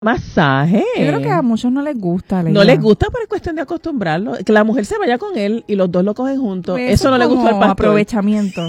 masaje. Yo creo que a muchos no les gusta. No les gusta, pero es cuestión de acostumbrarlo. Que la mujer se vaya con él y los dos lo cogen juntos. Pues eso no le gusta al pastor. Aprovechamiento.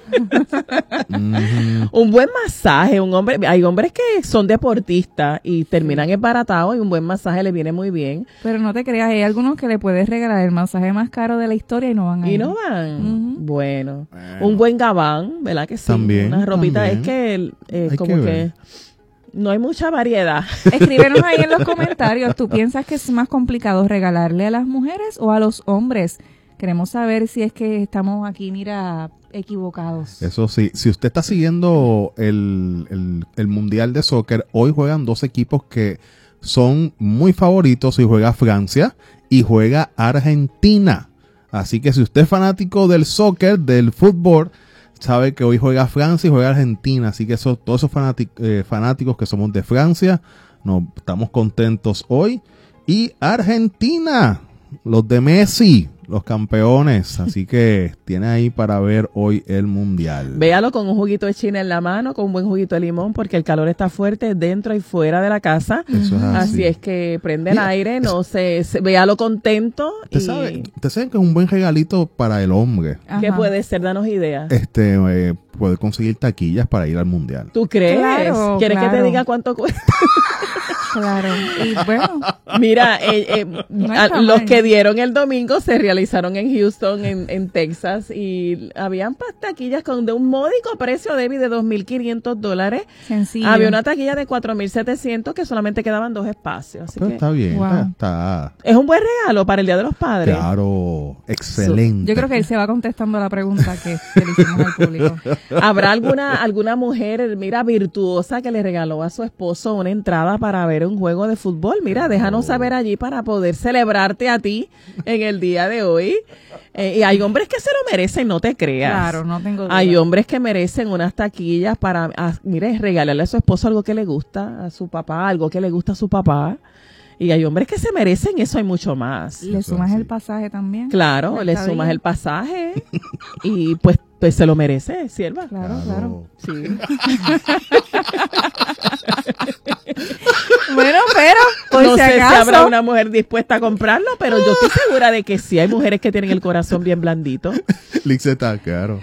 Un buen masaje, hay hombres que son deportistas y terminan embaratados y un buen masaje les viene muy bien. Pero no te creas, hay algunos que le puedes regalar el masaje más caro de la historia y no van a ir. Y no van. Bueno, un buen gabán, ¿verdad que sí? También. Una ropita, también. es que como que que ver. no hay mucha variedad. Escríbenos ahí en los comentarios, ¿tú piensas que es más complicado regalarle a las mujeres o a los hombres? Queremos saber si es que estamos aquí, mira, equivocados. Eso sí, si usted está siguiendo el Mundial de Soccer, hoy juegan dos equipos que son muy favoritos y juega Francia y juega Argentina. Así que si usted es fanático del soccer, del fútbol, sabe que hoy juega Francia y juega Argentina. Así que todos esos fanáticos que somos de Francia, estamos contentos hoy. Y Argentina, los de Messi, los campeones. Así que tiene ahí para ver hoy el Mundial. Véalo con un juguito de china en la mano, con un buen juguito de limón, porque el calor está fuerte dentro y fuera de la casa. Eso es así es que prende el aire, véalo contento. Usted sabe que es un buen regalito para el hombre. ¿Qué puede ser? Danos idea. Poder conseguir taquillas para ir al Mundial. ¿Tú crees? Claro, ¿Quieres que te claro. diga cuánto cuesta? Claro, y bueno. Mira, los mal. que dieron el domingo se realizaron en Houston, en Texas, y habían taquillas de un módico precio, Debbie, de $2,500. Sencillo. Había una taquilla de $4,700 que solamente quedaban 2 espacios. Así Pero que está bien, Wow. está es un buen regalo para el Día de los Padres. claro, excelente. Yo creo que él se va contestando la pregunta que le hicimos al público. ¿Habrá alguna mujer, mira, virtuosa que le regaló a su esposo una entrada para ver un juego de fútbol? Mira, déjanos saber allí para poder celebrarte a ti en el día de hoy. Y hay hombres que se lo merecen, no te creas. Claro, no tengo duda. Hay hombres que merecen unas taquillas para, mire, regalarle a su esposo algo que le gusta, a su papá, algo que le gusta a su papá. Y hay hombres que se merecen eso y mucho más. ¿Le Eso sumas sí. el pasaje también? Claro, le Está sumas bien. el pasaje y pues se lo merece, sierva. Claro. Sí. Bueno, pero, por No si sé si acaso. habrá una mujer dispuesta a comprarlo, pero yo estoy segura de que sí hay mujeres que tienen el corazón bien blandito. Lix está claro.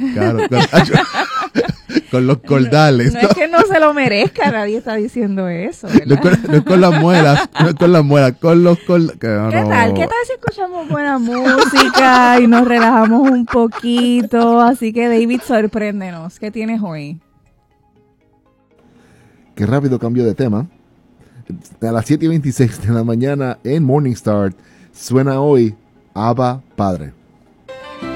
Con los cordales. No es que no se lo merezca, nadie está diciendo eso, No ¿verdad? no es con las muelas, con los cordales. ¿Qué tal? ¿Qué tal si escuchamos buena música y nos relajamos un poquito? Así que, David, sorpréndenos. ¿Qué tienes hoy? Qué rápido cambio de tema. A las 7:26 de la mañana en Morning Start suena hoy Abba Padre.